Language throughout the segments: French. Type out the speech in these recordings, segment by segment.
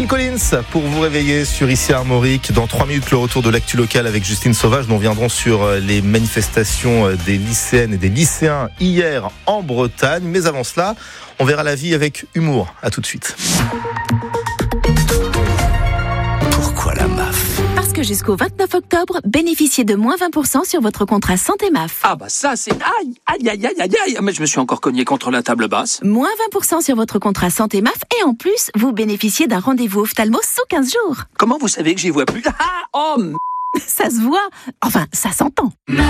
Collins pour vous réveiller sur Ici Armorique. Dans 3 minutes, le retour de l'actu locale avec Justine Sauvage. Nous reviendrons sur les manifestations des lycéennes et des lycéens hier en Bretagne. Mais avant cela, on verra la vie avec humour. À tout de suite. Pourquoi la MAF ? Parce que jusqu'au 29 octobre, bénéficiez de moins 20% sur votre contrat santé MAF. Ah bah ça c'est... Aïe. Mais je me suis encore cogné contre la table basse. Moins 20% sur votre contrat santé MAF et en plus, vous bénéficiez d'un rendez-vous ophtalmo sous 15 jours. Comment vous savez que j'y vois plus ? Ça se voit. Enfin, ça s'entend. MAF.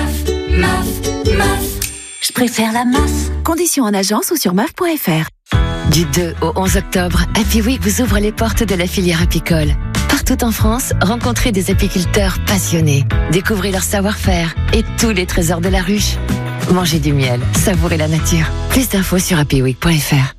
Je préfère la MAF. Conditions en agence ou sur MAF.fr. Du 2 au 11 octobre, Happy Week vous ouvre les portes de la filière apicole. Partout en France, rencontrez des apiculteurs passionnés. Découvrez leur savoir-faire et tous les trésors de la ruche. Mangez du miel, savourez la nature. Plus d'infos sur happyweek.fr.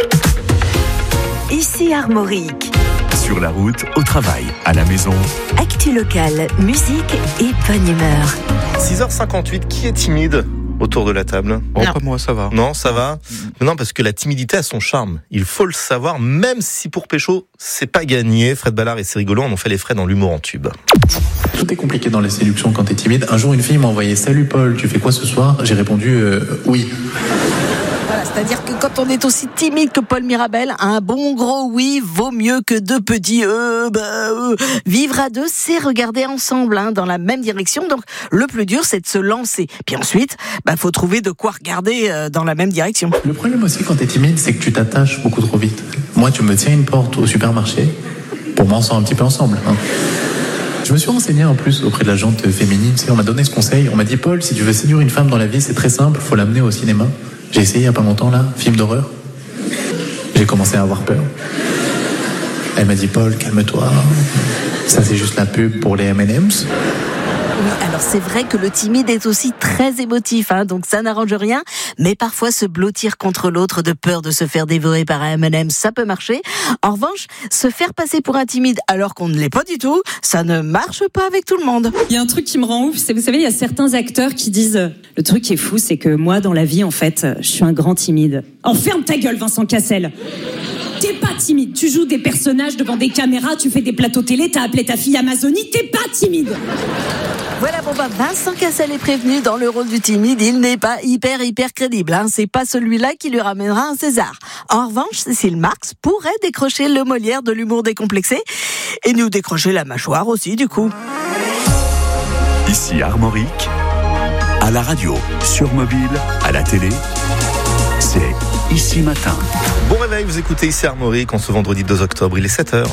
Ici Armorique. Sur la route, au travail, à la maison. Actu locale, musique et bonne humeur. 6h58, qui est timide autour de la table? Oh, pas moi, ça va. Non, ça va. Non, parce que la timidité a son charme. Il faut le savoir, même si pour pécho, c'est pas gagné. Fred Ballard et C'est rigolo en ont fait les frais dans l'humour en tube. Tout est compliqué dans les séductions quand t'es timide. Un jour, une fille m'a envoyé « Salut Paul, tu fais quoi ce soir ?» J'ai répondu « Oui ». Voilà, c'est-à-dire que quand on est aussi timide que Paul Mirabel, un bon gros oui vaut mieux que 2 petits Vivre à 2, c'est regarder ensemble dans la même direction. Donc le plus dur, c'est de se lancer. Puis ensuite, faut trouver de quoi regarder dans la même direction. Le problème aussi quand t'es timide, c'est que tu t'attaches beaucoup trop vite. Moi, tu me tiens une porte au supermarché, pour m'en sortir un petit peu ensemble. Je me suis renseigné en plus auprès de la jante féminine. On m'a donné ce conseil. On m'a dit « Paul, si tu veux séduire une femme dans la vie, c'est très simple, faut l'amener au cinéma. » J'ai essayé il y a pas longtemps là, film d'horreur. J'ai commencé à avoir peur. Elle m'a dit « Paul, calme-toi. Ça c'est juste la pub pour les M&M's. » Oui, alors c'est vrai que le timide est aussi très émotif, donc ça n'arrange rien. Mais parfois se blottir contre l'autre de peur de se faire dévorer par un M&M, ça peut marcher. En revanche, se faire passer pour un timide alors qu'on ne l'est pas du tout, ça ne marche pas avec tout le monde. Il y a un truc qui me rend ouf, c'est, vous savez, il y a certains acteurs qui disent « Le truc qui est fou, c'est que moi, dans la vie, en fait, je suis un grand timide. » Oh, ferme ta gueule, Vincent Cassel. T'es pas timide, tu joues des personnages devant des caméras, tu fais des plateaux télé, t'as appelé ta fille Amazonie, t'es pas timide. Voilà, Vincent Cassel est prévenu, dans le rôle du timide, il n'est pas hyper crédible. C'est pas celui-là qui lui ramènera un César. En revanche, Cécile Marx pourrait décrocher le Molière de l'humour décomplexé et nous décrocher la mâchoire aussi, du coup. Ici Armorique, à la radio, sur mobile, à la télé, c'est Ici Matin. Bon réveil, vous écoutez Ici Armorique en ce vendredi 2 octobre, il est 7h.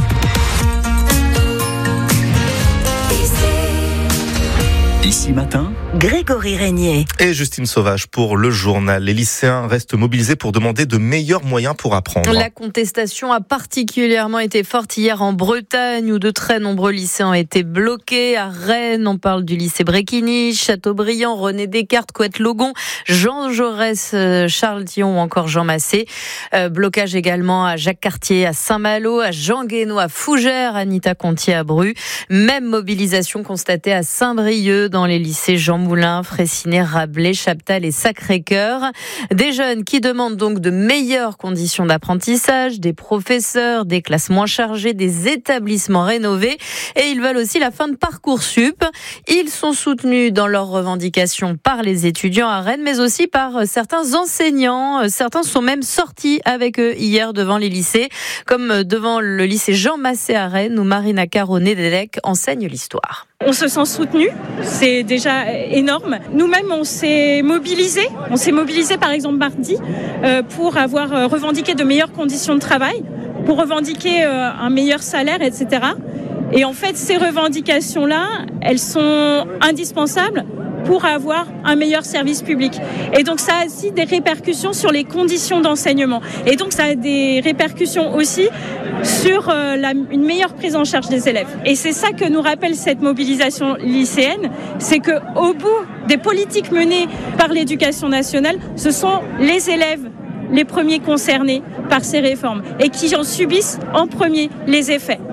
Ici Matin, Grégory Régnier. Et Justine Sauvage pour le journal. Les lycéens restent mobilisés pour demander de meilleurs moyens pour apprendre. La contestation a particulièrement été forte hier en Bretagne où de très nombreux lycéens ont été bloqués. À Rennes, on parle du lycée Bréquigny, Châteaubriand, René Descartes, Couette-Logon, Jean Jaurès, Charles Dion ou encore Jean Massé. Blocage également à Jacques-Cartier, à Saint-Malo, à Jean-Guénot, à Fougères, Anita Contier à Bru. Même mobilisation constatée à Saint-Brieuc dans les lycées Jean Moulin, Fraissinet, Rabelais, Chaptal et Sacré-Cœur. Des jeunes qui demandent donc de meilleures conditions d'apprentissage, des professeurs, des classes moins chargées, des établissements rénovés et ils veulent aussi la fin de Parcoursup. Ils sont soutenus dans leurs revendications par les étudiants à Rennes mais aussi par certains enseignants. Certains sont même sortis avec eux hier devant les lycées comme devant le lycée Jean Massé à Rennes où Marina Caronet-Delec enseigne l'histoire. On se sent soutenu, c'est déjà énorme. Nous-mêmes, on s'est mobilisés. On s'est mobilisés, par exemple, mardi, pour avoir revendiqué de meilleures conditions de travail, pour revendiquer un meilleur salaire, etc. Et en fait, ces revendications-là, elles sont indispensables pour avoir un meilleur service public. Et donc ça a aussi des répercussions sur les conditions d'enseignement. Et donc ça a des répercussions aussi sur une meilleure prise en charge des élèves. Et c'est ça que nous rappelle cette mobilisation lycéenne, c'est qu'au bout des politiques menées par l'éducation nationale, ce sont les élèves les premiers concernés par ces réformes et qui en subissent en premier les effets.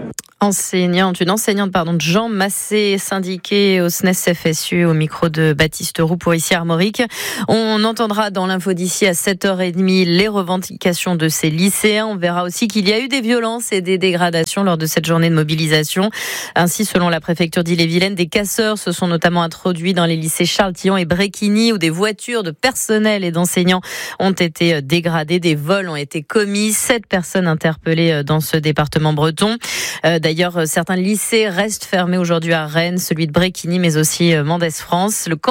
Une enseignante Jean Massé, syndiquée au SNES FSU, au micro de Baptiste Roux pour ici Armorique. On entendra dans l'info d'ici à 7h30 les revendications de ces lycéens. On verra aussi qu'il y a eu des violences et des dégradations lors de cette journée de mobilisation. Ainsi, selon la préfecture d'Ille-et-Vilaine, des casseurs se sont notamment introduits dans les lycées Charles-Tillon et Bréquigny, où des voitures de personnel et d'enseignants ont été dégradées. Des vols ont été commis. 7 personnes interpellées dans ce département breton. D'ailleurs, certains lycées restent fermés aujourd'hui à Rennes, celui de Bréquigny, mais aussi Mendès France. Le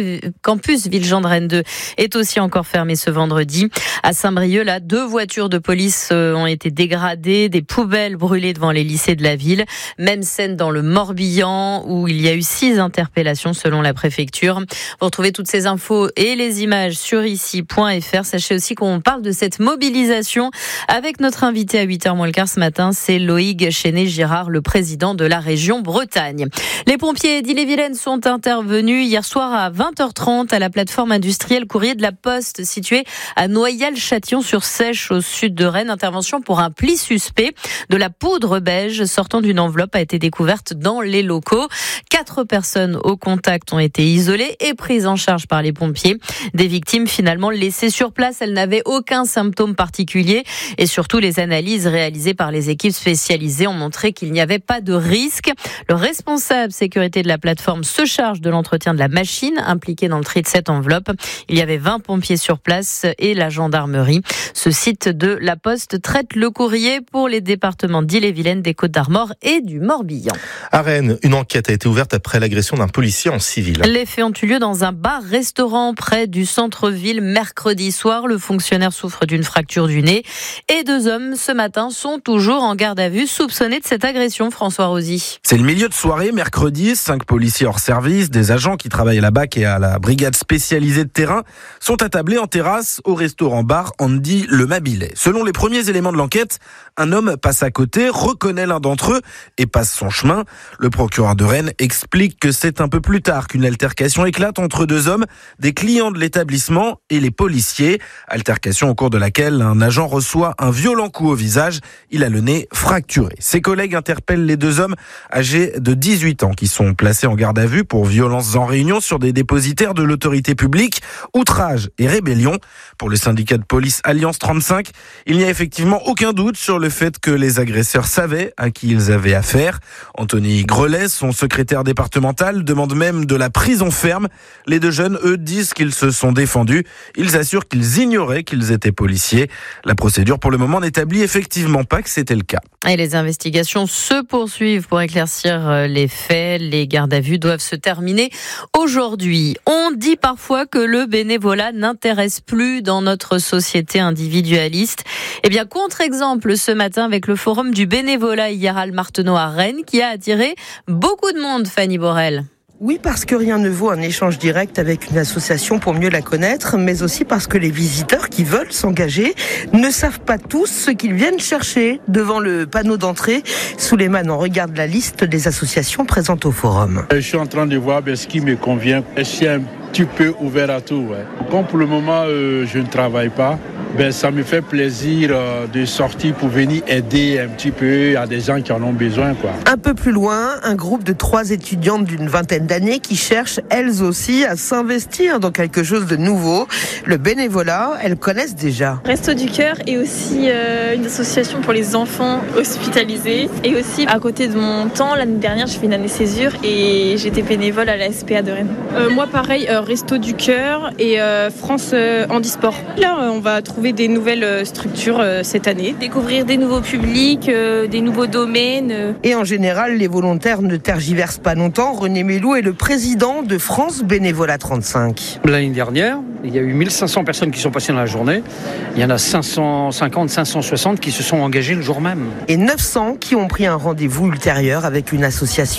campus Villejean de Rennes 2 est aussi encore fermé ce vendredi. À Saint-Brieuc, 2 voitures de police ont été dégradées, des poubelles brûlées devant les lycées de la ville. Même scène dans le Morbihan, où il y a eu 6 interpellations selon la préfecture. Vous retrouvez toutes ces infos et les images sur ici.fr. Sachez aussi qu'on parle de cette mobilisation avec notre invité à 8h moins le quart ce matin, c'est Loïc Chéné-Girard, le président de la région Bretagne. Les pompiers d'Ille-et-Vilaine sont intervenus hier soir à 20h30 à la plateforme industrielle Courrier de la Poste située à Noyal-Châtillon-sur-Seiche au sud de Rennes. Intervention pour un pli suspect. De la poudre beige sortant d'une enveloppe a été découverte dans les locaux. 4 personnes au contact ont été isolées et prises en charge par les pompiers. Des victimes finalement laissées sur place. Elles n'avaient aucun symptôme particulier et surtout les analyses réalisées par les équipes spécialisées ont montré qu'il n'y avait pas de risque. Le responsable sécurité de la plateforme se charge de l'entretien de la machine impliquée dans le tri de cette enveloppe. Il y avait 20 pompiers sur place et la gendarmerie. Ce site de la Poste traite le courrier pour les départements d'Ille-et-Vilaine, des Côtes-d'Armor et du Morbihan. À Rennes, une enquête a été ouverte après l'agression d'un policier en civil. Les faits ont eu lieu dans un bar-restaurant près du centre-ville mercredi soir. Le fonctionnaire souffre d'une fracture du nez et 2 hommes ce matin sont toujours en garde à vue soupçonnés de cette agression. François Rosy. C'est le milieu de soirée, mercredi. 5 policiers hors service, des agents qui travaillent à la BAC et à la brigade spécialisée de terrain sont attablés en terrasse au restaurant-bar Andy Le Mabilet. Selon les premiers éléments de l'enquête, un homme passe à côté, reconnaît l'un d'entre eux et passe son chemin. Le procureur de Rennes explique que c'est un peu plus tard qu'une altercation éclate entre 2 hommes, des clients de l'établissement et les policiers. Altercation au cours de laquelle un agent reçoit un violent coup au visage. Il a le nez fracturé. Ses collègues interpellent les 2 hommes âgés de 18 ans qui sont placés en garde à vue pour violences en réunion sur des dépositaires de l'autorité publique, outrage et rébellion. Pour le syndicat de police Alliance 35, il n'y a effectivement aucun doute sur le fait que les agresseurs savaient à qui ils avaient affaire. Anthony Grelet, son secrétaire départemental, demande même de la prison ferme. Les 2 jeunes, eux, disent qu'ils se sont défendus. Ils assurent qu'ils ignoraient qu'ils étaient policiers. La procédure, pour le moment, n'établit effectivement pas que c'était le cas. Et les investigations se poursuivent pour éclaircir les faits. Les gardes à vue doivent se terminer aujourd'hui. On dit parfois que le bénévolat n'intéresse plus dans notre société individualiste. Eh bien, contre-exemple ce matin avec le forum du bénévolat hier à Marteneau à Rennes qui a attiré beaucoup de monde, Fanny Borel. Oui, parce que rien ne vaut un échange direct avec une association pour mieux la connaître, mais aussi parce que les visiteurs qui veulent s'engager ne savent pas tous ce qu'ils viennent chercher. Devant le panneau d'entrée, Souleymane en regarde la liste des associations présentes au forum. Je suis en train de voir ce qui me convient. Je suis un petit peu ouvert à tout. Comme pour le moment, je ne travaille pas, ça me fait plaisir de sortir pour venir aider un petit peu à des gens qui en ont besoin. Un peu plus loin, un groupe de 3 étudiantes d'une vingtaine d'années qui cherchent elles aussi à s'investir dans quelque chose de nouveau. Le bénévolat, elles connaissent déjà. Resto du Cœur est aussi une association pour les enfants hospitalisés. Et aussi, à côté de mon temps, l'année dernière, j'ai fait une année césure et j'étais bénévole à la SPA de Rennes. Moi, pareil, Resto du Cœur et France Handisport. Là, on va trouver des nouvelles structures cette année, découvrir des nouveaux publics, des nouveaux domaines. Et en général, les volontaires ne tergiversent pas longtemps. René Mélou est le président de France Bénévolat 35. L'année dernière, il y a eu 1500 personnes qui sont passées dans la journée. Il y en a 550, 560 qui se sont engagées le jour même. Et 900 qui ont pris un rendez-vous ultérieur avec une association.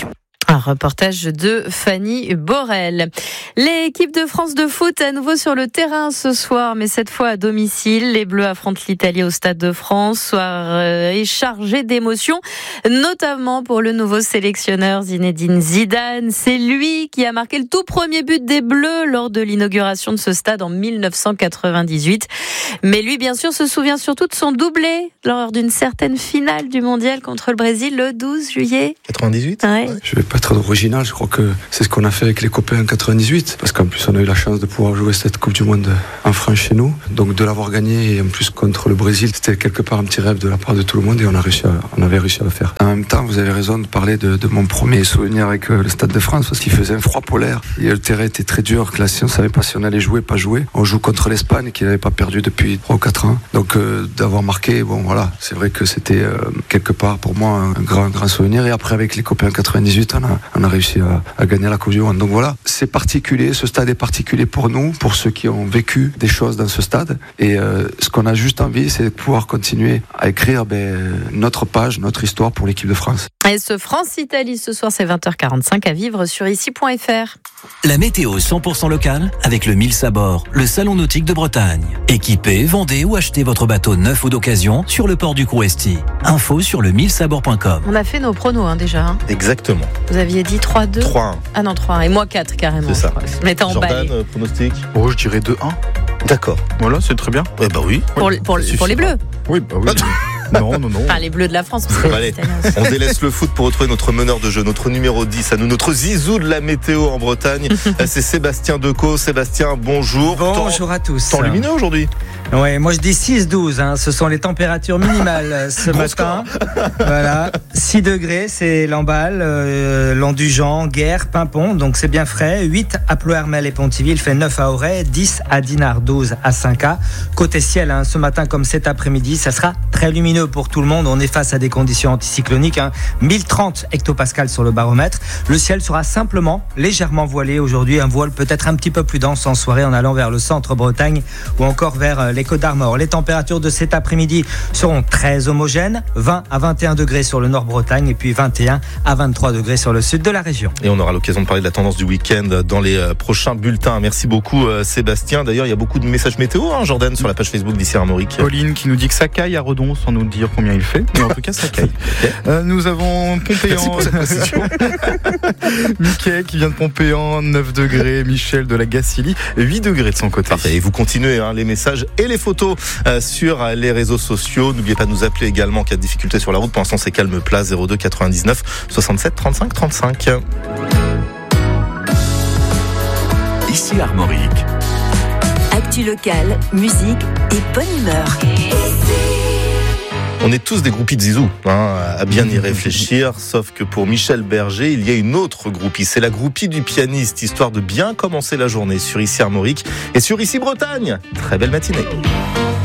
Un reportage de Fanny Borel. L'équipe de France de foot à nouveau sur le terrain ce soir, mais cette fois à domicile. Les Bleus affrontent l'Italie au Stade de France. Soir est chargé d'émotions, notamment pour le nouveau sélectionneur Zinedine Zidane. C'est lui qui a marqué le tout premier but des Bleus lors de l'inauguration de ce stade en 1998. Mais lui, bien sûr, se souvient surtout de son doublé lors d'une certaine finale du Mondial contre le Brésil le 12 juillet 98. Ouais. Je vais pas être original, je crois que c'est ce qu'on a fait avec les copains en 98, parce qu'en plus on a eu la chance de pouvoir jouer cette Coupe du Monde en France chez nous, donc de l'avoir gagné et en plus contre le Brésil, c'était quelque part un petit rêve de la part de tout le monde et on avait réussi à le faire. En même temps, vous avez raison de parler de mon premier souvenir avec le Stade de France, parce qu'il faisait un froid polaire et le terrain était très dur, classé, on savait pas si on allait jouer, pas jouer. On joue contre l'Espagne qui n'avait pas perdu depuis 3 ou 4 ans, donc d'avoir marqué, bon voilà, c'est vrai que c'était quelque part pour moi un grand souvenir. Et après avec les copains en 98, on a réussi à gagner la Coupe du Monde. Donc voilà, c'est particulier, ce stade est particulier pour nous, pour ceux qui ont vécu des choses dans ce stade. Et ce qu'on a juste envie, c'est de pouvoir continuer à écrire notre page, notre histoire pour l'équipe de France. Et ce France-Italie ce soir, c'est 20h45 à vivre sur ici.fr. La météo 100% locale avec le Mille Sabord, le salon nautique de Bretagne. Équipez, vendez ou achetez votre bateau neuf ou d'occasion sur le port du Crouesti. Info sur le millesabord.com. On a fait nos pronos déjà. Exactement. Vous aviez dit 3-2 3-1. Ah non, 3-1. Et moi 4 carrément. C'est ça. Je m'étais emballé. Jordan, pronostic. Oh, je dirais 2-1. D'accord. Voilà, c'est très bien. Eh bah oui. Pour les Bleus. Oui, bah oui. Non. Enfin, les Bleus de la France. Allez, on délaisse le foot pour retrouver notre meneur de jeu, notre numéro 10, à nous, notre zizou de la météo en Bretagne. C'est Sébastien Decaux. Sébastien, bonjour. Bonjour à tous. Temps lumineux aujourd'hui. Ouais, moi je dis 6-12, ce sont les températures minimales ce matin. Voilà, 6 degrés, c'est Lamballe, Landugeant, Guerre, Pimpon, donc c'est bien frais. 8 à Ploërmel et Pontivy, fait 9 à Auray, 10 à Dinard, 12 à 5A. Côté ciel, ce matin comme cet après-midi, ça sera très lumineux pour tout le monde. On est face à des conditions anticycloniques, 1030 hectopascales sur le baromètre. Le ciel sera simplement légèrement voilé aujourd'hui, un voile peut-être un petit peu plus dense en soirée en allant vers le centre Bretagne ou encore vers les Côtes d'Armor. Les températures de cet après-midi seront très homogènes, 20 à 21 degrés sur le nord Bretagne et puis 21 à 23 degrés sur le sud de la région. Et on aura l'occasion de parler de la tendance du week-end dans les prochains bulletins. Merci beaucoup Sébastien. D'ailleurs, il y a beaucoup de messages météo, Jordan, sur la page Facebook d'Ici Armorique. Pauline qui nous dit que ça caille à Redon sans nous dire combien il fait, mais en tout cas ça caille. Nous avons Pompéan. Mickey qui vient de Pompéan, 9 degrés. Michel de la Gacilly, 8 degrés de son côté. Parfait. Et vous continuez les messages et les photos sur les réseaux sociaux. N'oubliez pas de nous appeler également en cas de difficulté sur la route. Pour l'instant, c'est calme plat, 02 99 67 35 35. Ici Armorique. Actu locale, musique et bonne humeur. On est tous des groupies de Zizou, à bien y réfléchir, sauf que pour Michel Berger, il y a une autre groupie. C'est la groupie du pianiste, histoire de bien commencer la journée sur Ici Armorique et sur Ici Bretagne. Très belle matinée.